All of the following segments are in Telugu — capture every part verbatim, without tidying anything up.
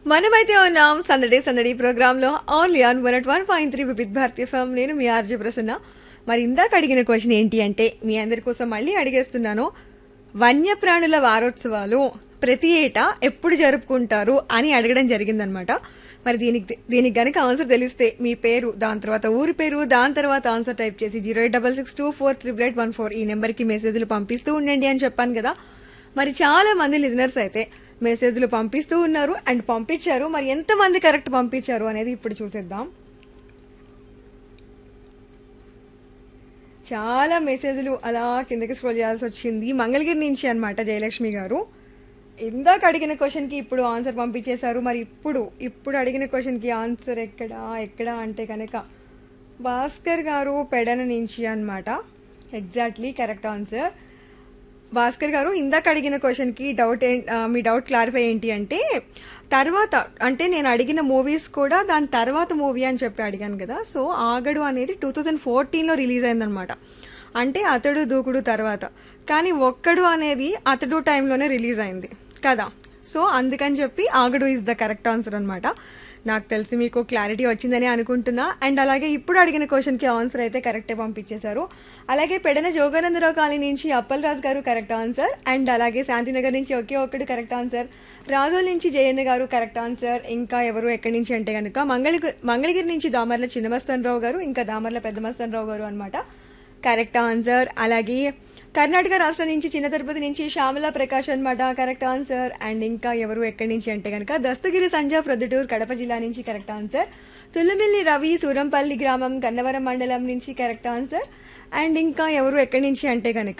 మనమైతే ఉన్నాం సందడి సందడి ప్రోగ్రామ్ లో only on one at one point three వివిధ భారతీయ ఫామ్. నేను మీ ఆర్జే ప్రసన్న. మరి ఇందాక అడిగిన క్వశ్చన్ ఏంటి అంటే మీ అందరి కోసం మళ్ళీ అడిగేస్తున్నాను. వన్యప్రాణుల వారోత్సవాలు ప్రతి ఏటా ఎప్పుడు జరుపుకుంటారు అని అడగడం జరిగిందనమాట. మరి దీనికి దీనికి గనక ఆన్సర్ తెలిస్తే మీ పేరు, దాని తర్వాత ఊరి పేరు, దాని తర్వాత ఆన్సర్ టైప్ చేసి zero eight double six two four triple eight one four ఈ నెంబర్కి మెసేజ్లు పంపిస్తూ ఉండండి అని చెప్పాను కదా. మరి చాలా మంది లిజనర్స్ అయితే మెసేజ్లు పంపిస్తూ ఉన్నారు అండ్ పంపించారు. మరి ఎంతమంది కరెక్ట్ పంపించారు అనేది ఇప్పుడు చూసేద్దాం. చాలా మెసేజ్లు అలా కిందకి స్క్రోల్ చేయాల్సి వచ్చింది. మంగళగిరి నుంచి అన్నమాట జయలక్ష్మి గారు. ఇందాక అడిగిన క్వశ్చన్కి ఇప్పుడు ఆన్సర్ పంపించేశారు. మరి ఇప్పుడు ఇప్పుడు అడిగిన క్వశ్చన్కి ఆన్సర్ ఎక్కడా ఎక్కడా అంటే కనుక భాస్కర్ గారు పెడన నుంచి అన్నమాట. Exactly correct answer. భాస్కర్ గారు ఇందాక అడిగిన క్వశ్చన్కి డౌట్ మీ డౌట్ క్లారిఫై ఏంటి అంటే తర్వాత అంటే నేను అడిగిన మూవీస్ కూడా దాని తర్వాత మూవీ అని చెప్పి అడిగాను కదా. సో ఆగడు అనేది టూ థౌజండ్ ఫోర్టీన్లో రిలీజ్ అయిందనమాట. అంటే అతడు దూకుడు తర్వాత, కానీ ఒక్కడు అనేది అతడు టైంలోనే రిలీజ్ అయింది కదా. సో అందుకని చెప్పి ఆగడు ఈజ్ ద కరెక్ట్ ఆన్సర్ అనమాట. నాకు తెలిసి మీకు క్లారిటీ వచ్చిందని అనుకుంటున్నా. అండ్ అలాగే ఇప్పుడు అడిగిన క్వశ్చన్కి ఆన్సర్ అయితే కరెక్టే పంపించేశారు. అలాగే పెడన జోగానందరావు కాలనీ నుంచి అప్పల్ రాజు గారు కరెక్ట్ ఆన్సర్. అండ్ అలాగే శాంతినగర్ నుంచి ఒకే ఒక్కడు కరెక్ట్ ఆన్సర్. రాజోల్ నుంచి జయన్న గారు కరెక్ట్ ఆన్సర్. ఇంకా ఎవరు ఎక్కడి నుంచి అంటే కనుక మంగళ మంగళగిరి నుంచి దామర్ల చిన్నమస్తన్ రావు గారు, ఇంకా దామర్ల పెద్దమస్తన్ రావు గారు అనమాట కరెక్ట్ ఆన్సర్. అలాగే కర్ణాటక రాష్ట్రం నుంచి చిన్న తిరుపతి నుంచి శ్యామల ప్రకాష్ అనమాట కరెక్ట్ ఆన్సర్. అండ్ ఇంకా ఎవరు ఎక్కడి నుంచి అంటే కనుక దస్తగిరి సంజా ప్రొద్దుటూరు కడప జిల్లా నుంచి కరెక్ట్ ఆన్సర్. తుల్లిమిల్లి రవి సూరంపల్లి గ్రామం కన్నవరం మండలం నుంచి కరెక్ట్ ఆన్సర్. అండ్ ఇంకా ఎవరు ఎక్కడి నుంచి అంటే కనుక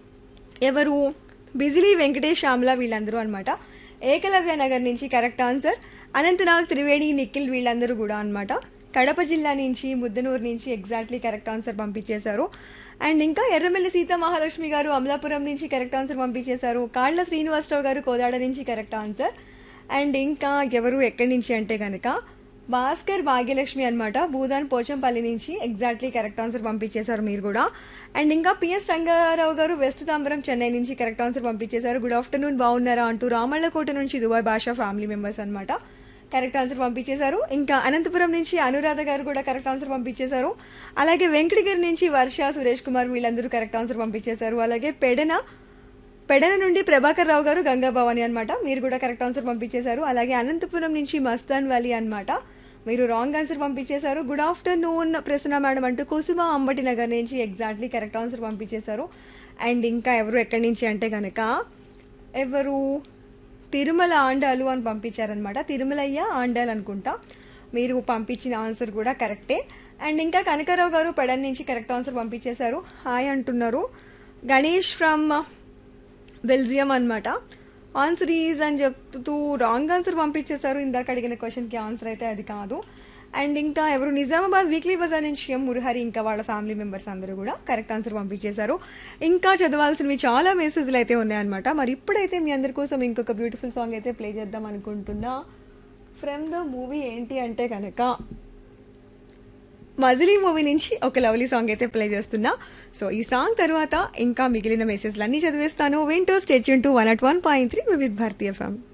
ఎవరు బిజిలీ వెంకటేష్ శ్యామల వీళ్ళందరూ అనమాట ఏకలవ్య నగర్ నుంచి కరెక్ట్ ఆన్సర్. అనంతనాగ్ త్రివేణి నిఖిల్ వీళ్ళందరూ కూడా అనమాట కడప జిల్లా నుంచి ముద్దనూరు నుంచి ఎగ్జాక్ట్లీ కరెక్ట్ ఆన్సర్ పంపించేశారు. అండ్ ఇంకా ఎర్రమెల్లి సీతా మహాలక్ష్మి గారు అమలాపురం నుంచి కరెక్ట్ ఆన్సర్ పంపించేశారు. కాళ్ళ శ్రీనివాసరావు గారు కోదాడ నుంచి కరెక్ట్ ఆన్సర్. అండ్ ఇంకా ఎవరు ఎక్కడి నుంచి అంటే కనుక భాస్కర్ భాగ్యలక్ష్మి అనమాట భూదాన్ పోచంపల్లి నుంచి ఎగ్జాక్ట్లీ కరెక్ట్ ఆన్సర్ పంపించేశారు మీరు కూడా. అండ్ ఇంకా పిఎస్ రంగారావు గారు వెస్ట్ తాంబరం చెన్నై నుంచి కరెక్ట్ ఆన్సర్ పంపించేశారు. గుడ్ ఆఫ్టర్నూన్ బాగున్నారా అంటూ రామళ్ళకోట నుంచి దుబాయ్ భాషా ఫ్యామిలీ మెంబర్స్ అనమాట కరెక్ట్ ఆన్సర్ పంపించేశారు. ఇంకా అనంతపురం నుంచి అనురాధ గారు కూడా కరెక్ట్ ఆన్సర్ పంపించేశారు. అలాగే వెంకటగిరి నుంచి వర్ష సురేష్ కుమార్ వీళ్ళందరూ కరెక్ట్ ఆన్సర్ పంపించేశారు. అలాగే పెడన పెడన నుండి ప్రభాకర్ రావు గారు గంగా భవాని అనమాట మీరు కూడా కరెక్ట్ ఆన్సర్ పంపించేశారు. అలాగే అనంతపురం నుంచి మస్తాన్ వ్యాలీ అనమాట మీరు రాంగ్ ఆన్సర్ పంపించేశారు. గుడ్ ఆఫ్టర్నూన్ ప్రసన్న మేడం అంటూ కుసుమ అంబటి నగర్ నుంచి ఎగ్జాక్ట్లీ కరెక్ట్ ఆన్సర్ పంపించేశారు. అండ్ ఇంకా ఎవరు ఎక్కడి నుంచి అంటే కనుక ఎవరు తిరుమల ఆండాలు అని పంపించారనమాట. తిరుమలయ్య ఆండాలు అనుకుంటా మీరు పంపించిన ఆన్సర్ కూడా కరెక్టే. అండ్ ఇంకా కనకారావు గారు పెడన్ నుంచి కరెక్ట్ ఆన్సర్ పంపించేశారు. హాయ్ అంటున్నారు. గణేష్ ఫ్రమ్ బెల్జియం అనమాట ఆన్సర్ ఈజ్ అని చెప్తూ రాంగ్ ఆన్సర్ పంపించేశారు. ఇందాక అడిగిన క్వశ్చన్కి ఆన్సర్ అయితే అది కాదు. అండ్ ఇంకా ఎవరు నిజామాబాద్ వీక్లీ బజార్ నుంచి ఎం మురహరి ఇంకా వాళ్ళ ఫ్యామిలీ మెంబర్స్ అందరూ కూడా కరెక్ట్ ఆన్సర్ పంపించేశారు. ఇంకా చదవాల్సినవి చాలా మెసేజ్లు అయితే ఉన్నాయన్నమాట. మరి ఇప్పుడైతే మీ అందరి కోసం ఇంకొక బ్యూటిఫుల్ సాంగ్ అయితే ప్లే చేద్దాం అనుకుంటున్నా. ఫ్రమ్ ద మూవీ ఏంటి అంటే కనుక మజిలీ మూవీ నుంచి ఒక లవ్లీ సాంగ్ అయితే ప్లే చేస్తున్నా. సో ఈ సాంగ్ తర్వాత ఇంకా మిగిలిన మెసేజ్లు అన్ని చదివేస్తాను. వింటూ state Yoon to one at one point three వివిధ భారతీయ ఎఫ్ఎం.